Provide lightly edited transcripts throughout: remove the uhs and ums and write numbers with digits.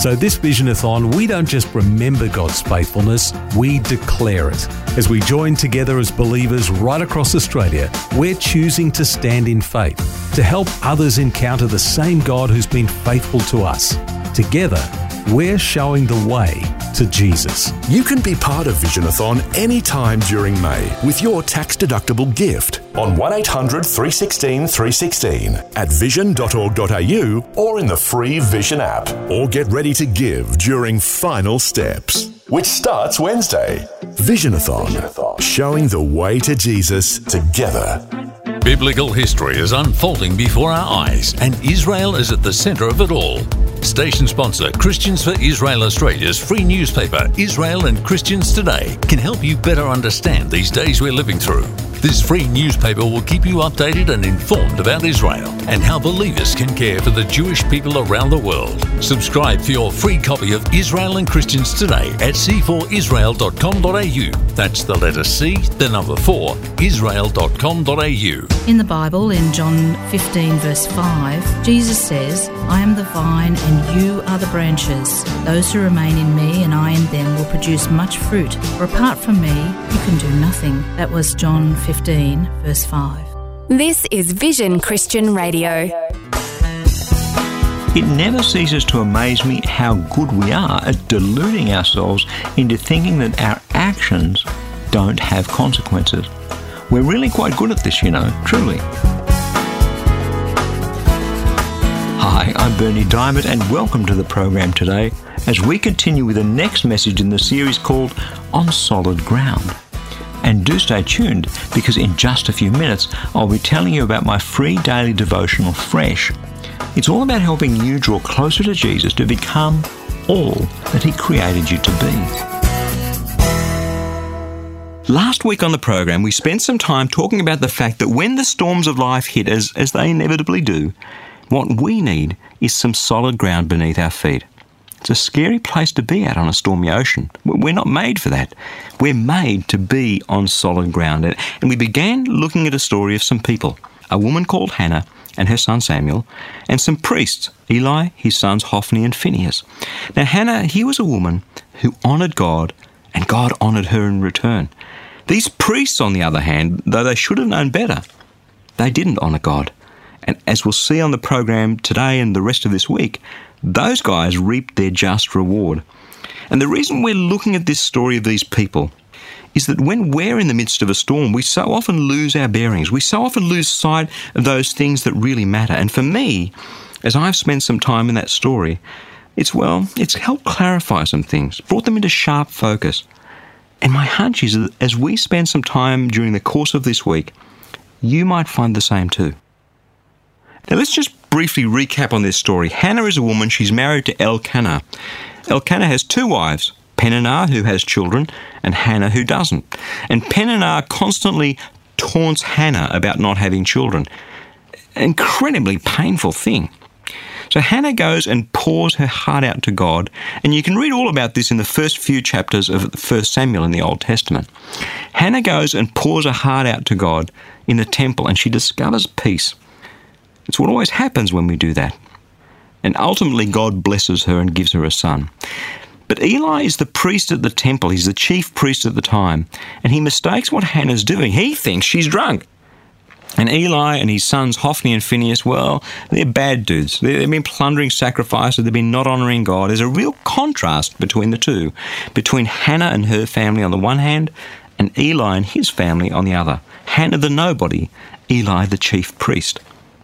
So this Visionathon, we don't just remember God's faithfulness, we declare it. As we join together as believers right across Australia, we're choosing to stand in faith, to help others encounter the same God who's been faithful to us. Together, we're showing the way to Jesus. You can be part of Visionathon anytime during May with your tax-deductible gift on 1800 316 316 at vision.org.au or in the free Vision app. Or get ready to give during Final Steps, which starts Wednesday. Visionathon, showing the way to Jesus together. Biblical history is unfolding before our eyes, and Israel is at the centre of it all. Station sponsor Christians for Israel Australia's free newspaper, Israel and Christians Today, can help you better understand these days we're living through. This free newspaper will keep you updated and informed about Israel and how believers can care for the Jewish people around the world. Subscribe for your free copy of Israel and Christians Today at c4israel.com.au. That's the letter C, the number 4, israel.com.au. In the Bible, in John 15 verse 5, Jesus says, "I am the vine and you are the branches. Those who remain in me and I in them will produce much fruit. For apart from me, you can do nothing." That was John 15 verse 5. This is Vision Christian Radio. It never ceases to amaze me how good we are at deluding ourselves into thinking that our actions don't have consequences. We're really quite good at this, truly. Hi, I'm Bernie Diamond and welcome to the program today as we continue with the next message in the series called On Solid Ground. And do stay tuned because in just a few minutes I'll be telling you about my free daily devotional Fresh. It's all about helping you draw closer to Jesus to become all that He created you to be. Last week on the program, we spent some time talking about the fact that when the storms of life hit us, as they inevitably do, what we need is some solid ground beneath our feet. It's a scary place to be at on a stormy ocean. We're not made for that. We're made to be on solid ground. And we began looking at a story of some people. A woman called Hannah and her son Samuel, and some priests, Eli, his sons Hophni and Phinehas. Now Hannah, he was a woman who honoured God, and God honoured her in return. These priests, on the other hand, though they should have known better, they didn't honour God. And as we'll see on the program today and the rest of this week, those guys reaped their just reward. And the reason we're looking at this story of these people is that when we're in the midst of a storm, we so often lose our bearings. We so often lose sight of those things that really matter. And for me, as I've spent some time in that story, it's helped clarify some things, brought them into sharp focus. And my hunch is that as we spend some time during the course of this week, you might find the same too. Now let's just briefly recap on this story. Hannah is a woman, she's married to Elkanah. Elkanah has two wives, Peninnah, who has children, and Hannah, who doesn't. And Peninnah constantly taunts Hannah about not having children. An incredibly painful thing. So Hannah goes and pours her heart out to God, and you can read all about this in the first few chapters of 1 Samuel in the Old Testament. Hannah goes and pours her heart out to God in the temple, and she discovers peace. It's what always happens when we do that. And ultimately God blesses her and gives her a son. But Eli is the priest at the temple. He's the chief priest at the time. And he mistakes what Hannah's doing. He thinks she's drunk. And Eli and his sons, Hophni and Phinehas, well, they're bad dudes. They've been plundering sacrifices. They've been not honouring God. There's a real contrast between the two. Between Hannah and her family on the one hand, and Eli and his family on the other. Hannah the nobody, Eli the chief priest.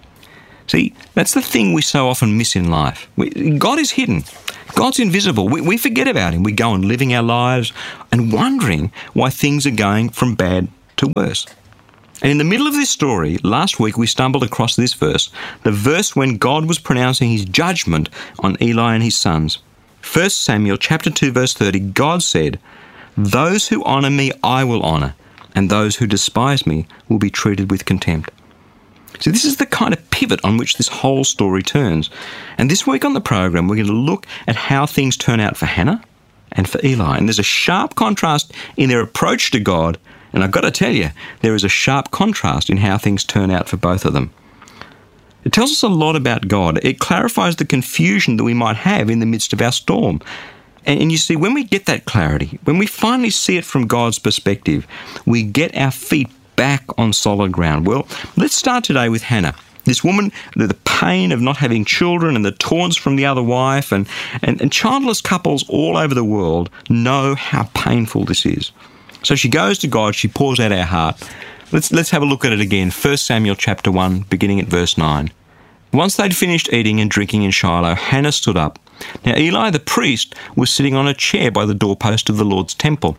See, that's the thing we so often miss in life. God is hidden. God's invisible. We forget about Him. We go on living our lives and wondering why things are going from bad to worse. And in the middle of this story, last week we stumbled across this verse, the verse when God was pronouncing His judgment on Eli and his sons. 1 Samuel chapter 2 verse 30, God said, "Those who honour me I will honour, and those who despise me will be treated with contempt." So this is the kind of pivot on which this whole story turns. And this week on the program, we're going to look at how things turn out for Hannah and for Eli. And there's a sharp contrast in their approach to God. And I've got to tell you, there is a sharp contrast in how things turn out for both of them. It tells us a lot about God. It clarifies the confusion that we might have in the midst of our storm. And you see, when we get that clarity, when we finally see it from God's perspective, we get our feet back on solid ground. Well, let's start today with Hannah. This woman, the pain of not having children and the taunts from the other wife and childless couples all over the world know how painful this is. So she goes to God, she pours out her heart. Let's have a look at it again. 1 Samuel chapter 1, beginning at verse 9. Once they'd finished eating and drinking in Shiloh, Hannah stood up. Now Eli the priest was sitting on a chair by the doorpost of the Lord's temple.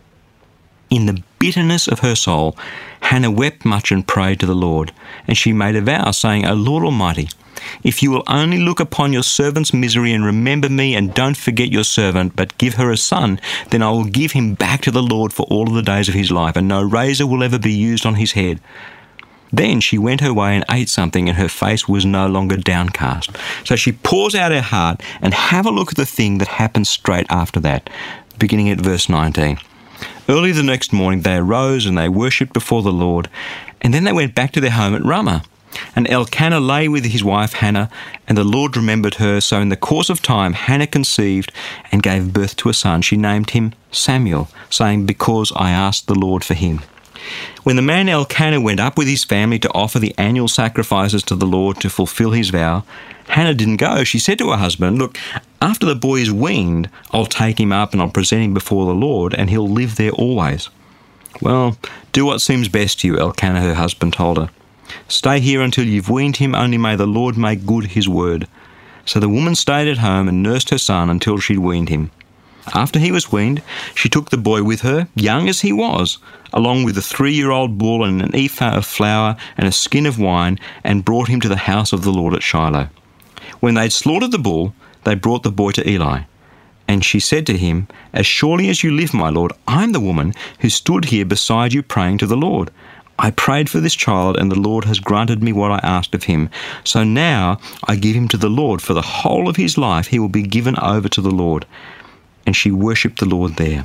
In the bitterness of her soul, Hannah wept much and prayed to the Lord, and she made a vow, saying, O Lord Almighty, if you will only look upon your servant's misery and remember me and don't forget your servant, but give her a son, then I will give him back to the Lord for all of the days of his life, and no razor will ever be used on his head. Then she went her way and ate something, and her face was no longer downcast. So she pours out her heart, and have a look at the thing that happens straight after that, beginning at verse 19. Early the next morning they arose and they worshipped before the Lord, and then they went back to their home at Ramah. And Elkanah lay with his wife Hannah, and the Lord remembered her. So in the course of time Hannah conceived and gave birth to a son. She named him Samuel, saying, Because I asked the Lord for him. When the man Elkanah went up with his family to offer the annual sacrifices to the Lord to fulfill his vow, Hannah didn't go. She said to her husband, Look, after the boy is weaned, I'll take him up and I'll present him before the Lord, and he'll live there always. Well, do what seems best to you, Elkanah, her husband, told her. Stay here until you've weaned him, only may the Lord make good his word. So the woman stayed at home and nursed her son until she'd weaned him. After he was weaned, she took the boy with her, young as he was, along with a 3-year-old bull and an ephah of flour and a skin of wine, and brought him to the house of the Lord at Shiloh. When they'd slaughtered the bull, they brought the boy to Eli. And she said to him, As surely as you live, my Lord, I'm the woman who stood here beside you praying to the Lord. I prayed for this child, and the Lord has granted me what I asked of him. So now I give him to the Lord. For the whole of his life he will be given over to the Lord. And she worshipped the Lord there.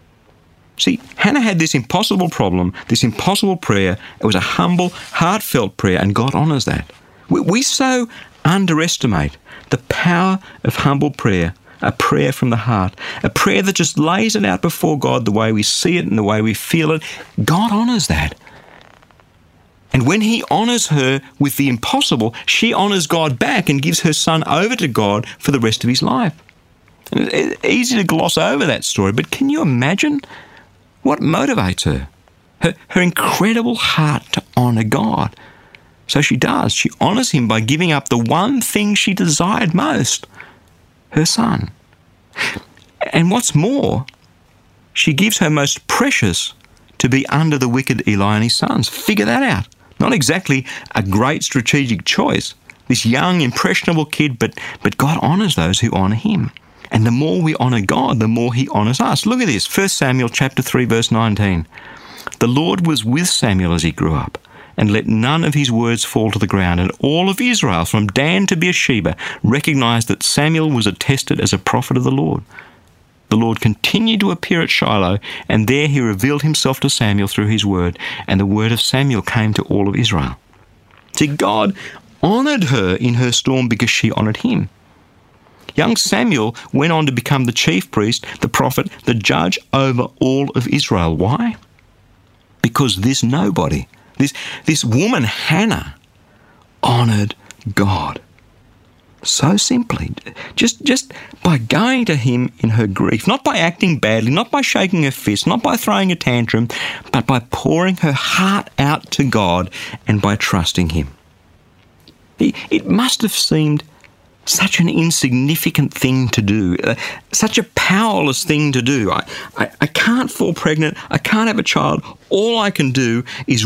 See, Hannah had this impossible problem, this impossible prayer. It was a humble, heartfelt prayer, and God honours that. We so underestimate the power of humble prayer, a prayer from the heart, a prayer that just lays it out before God the way we see it and the way we feel it. God honours that. And when he honours her with the impossible, she honours God back and gives her son over to God for the rest of his life. And it's easy to gloss over that story, but can you imagine what motivates her? Her incredible heart to honour God. So she does. She honours him by giving up the one thing she desired most, her son. And what's more, she gives her most precious to be under the wicked Eli and his sons. Figure that out. Not exactly a great strategic choice. This young, impressionable kid, but God honours those who honour him. And the more we honour God, the more he honours us. Look at this, 1 Samuel chapter 3, verse 19. The Lord was with Samuel as he grew up, and let none of his words fall to the ground. And all of Israel, from Dan to Beersheba, recognised that Samuel was attested as a prophet of the Lord. The Lord continued to appear at Shiloh, and there he revealed himself to Samuel through his word, and the word of Samuel came to all of Israel. See, God honoured her in her storm because she honoured him. Young Samuel went on to become the chief priest, the prophet, the judge over all of Israel. Why? Because this nobody, this woman Hannah, honoured God. So simply, just by going to him in her grief, not by acting badly, not by shaking her fist, not by throwing a tantrum, but by pouring her heart out to God and by trusting him. It must have seemed such an insignificant thing to do, such a powerless thing to do. I can't fall pregnant, I can't have a child. All I can do is